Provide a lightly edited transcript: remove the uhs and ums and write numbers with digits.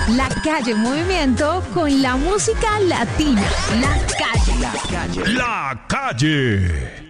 La calle en movimiento con la música latina. La calle. La calle.